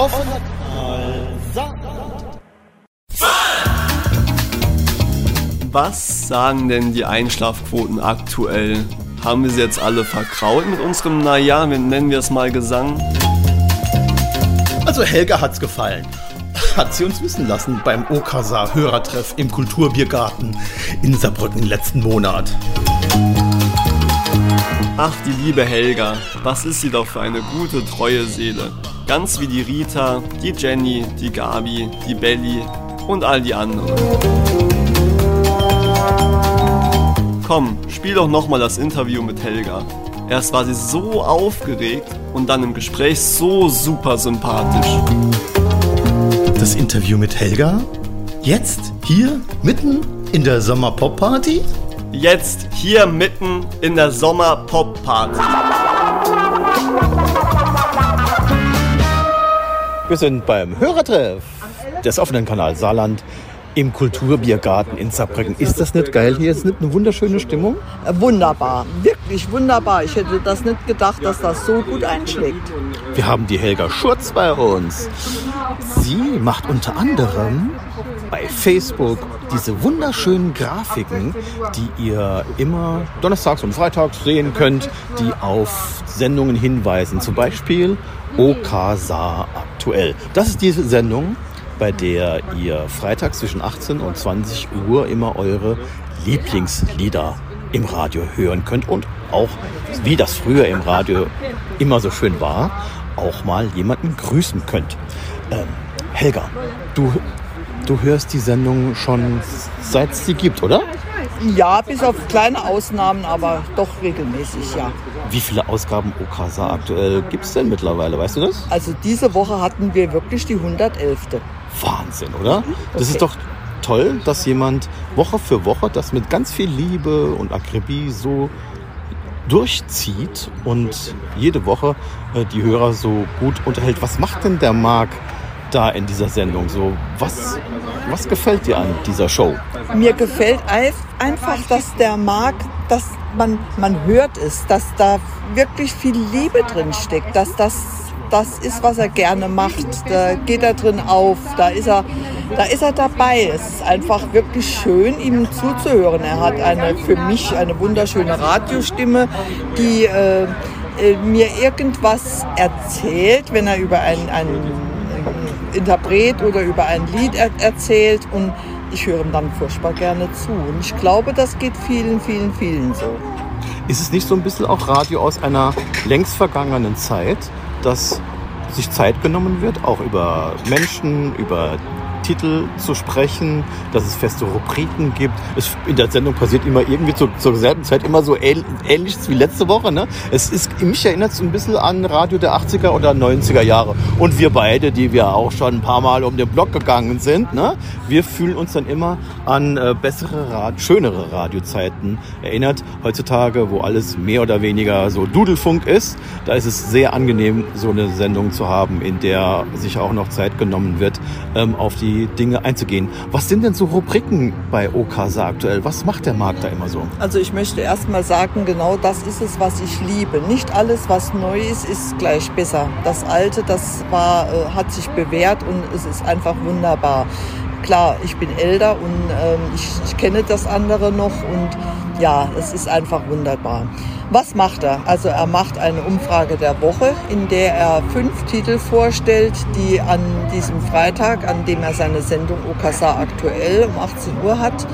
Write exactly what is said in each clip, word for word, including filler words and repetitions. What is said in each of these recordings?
Offener Kanal Saarland. Was sagen denn die Einschlafquoten aktuell? Haben wir sie jetzt alle verkraut mit unserem, naja, nennen wir es mal Gesang? Also Helga hat's gefallen. Hat sie uns wissen lassen beim Okasa-Hörertreff im Kulturbiergarten in Saarbrücken letzten Monat. Ach, die liebe Helga, was ist sie doch für eine gute, treue Seele. Ganz wie die Rita, die Jenny, die Gabi, die Belly und all die anderen. Komm, spiel doch nochmal das Interview mit Helga. Erst war sie so aufgeregt und dann im Gespräch so super sympathisch. Das Interview mit Helga? Jetzt? Hier? Mitten in der Sommer-Pop-Party? Jetzt hier mitten in der Sommer-Pop-Party. Wir sind beim Hörertreff des offenen Kanal Saarland im Kulturbiergarten in Saarbrücken. Ist das nicht geil hier? Ist nicht eine wunderschöne Stimmung? Wunderbar, wirklich wunderbar. Ich hätte das nicht gedacht, dass das so gut einschlägt. Wir haben die Helga Schurz bei uns. Sie macht unter anderem bei Facebook diese wunderschönen Grafiken, die ihr immer donnerstags und freitags sehen könnt, die auf Sendungen hinweisen. Zum Beispiel Okasa aktuell. Das ist diese Sendung, bei der ihr freitags zwischen achtzehn und zwanzig Uhr immer eure Lieblingslieder im Radio hören könnt und auch, wie das früher im Radio immer so schön war, auch mal jemanden grüßen könnt. Ähm, Helga, du, du hörst die Sendung schon seit es sie gibt, oder? Ja, bis auf kleine Ausnahmen, aber doch regelmäßig, ja. Wie viele Ausgaben Okasa aktuell gibt es denn mittlerweile, weißt du das? Also diese Woche hatten wir wirklich die hundertelfte. Wahnsinn, oder? Okay. Das ist doch toll, dass jemand Woche für Woche das mit ganz viel Liebe und Akribie so durchzieht und jede Woche äh, die Hörer so gut unterhält. Was macht denn der Marc da in dieser Sendung so? Was, was gefällt dir an dieser Show? Mir gefällt einfach, dass der Marc, dass man, man hört es, dass da wirklich viel Liebe drin steckt, dass das das ist, was er gerne macht. Da geht er drin auf, da ist er, da ist er dabei. Es ist einfach wirklich schön, ihm zuzuhören. Er hat eine, für mich eine wunderschöne Radiostimme, die äh, mir irgendwas erzählt, wenn er über einen, einen Interpret oder über ein Lied er, erzählt. Und ich höre ihm dann furchtbar gerne zu. Und ich glaube, das geht vielen, vielen, vielen so. Ist es nicht so ein bisschen auch Radio aus einer längst vergangenen Zeit, dass sich Zeit genommen wird, auch über Menschen, über Titel zu sprechen, dass es feste Rubriken gibt. Es, in der Sendung passiert immer irgendwie zu, zur selben Zeit immer so ähn, Ähnliches wie letzte Woche. Ne? Es ist, mich erinnert es ein bisschen an Radio der achtziger oder neunziger Jahre. Und wir beide, die wir auch schon ein paar Mal um den Block gegangen sind, ne? Wir fühlen uns dann immer an äh, bessere, Rad, schönere Radiozeiten erinnert. Heutzutage, wo alles mehr oder weniger so Dudelfunk ist, da ist es sehr angenehm, so eine Sendung zu haben, in der sich auch noch Zeit genommen wird, ähm, auf die Dinge einzugehen. Was sind denn so Rubriken bei Okasa aktuell? Was macht der Markt da immer so? Also ich möchte erst mal sagen, genau das ist es, was ich liebe. Nicht alles, was neu ist, ist gleich besser. Das Alte, das war, äh, hat sich bewährt und es ist einfach wunderbar. Klar, ich bin älter und ähm, ich, ich kenne das andere noch und ja, es ist einfach wunderbar. Was macht er? Also er macht eine Umfrage der Woche, in der er fünf Titel vorstellt, die an diesem Freitag, an dem er seine Sendung Okasa aktuell um achtzehn Uhr hat,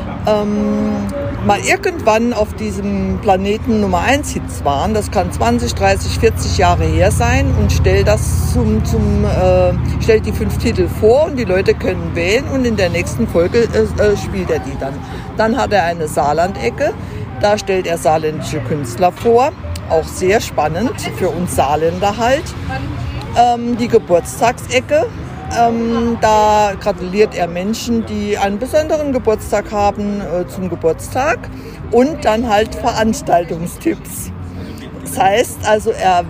ähm, mal irgendwann auf diesem Planeten Nummer eins Hits waren. Das kann zwanzig, dreißig, vierzig Jahre her sein und stellt das zum, zum äh, stellt die fünf Titel vor und die Leute können wählen und in der nächsten Folge äh, spielt er die dann. Dann hat er eine Saarland-Ecke. Da stellt er saarländische Künstler vor, auch sehr spannend für uns Saarländer halt. Ähm, die Geburtstagsecke, ähm, da gratuliert er Menschen, die einen besonderen Geburtstag haben, äh, zum Geburtstag. Und dann halt Veranstaltungstipps. Das heißt also, er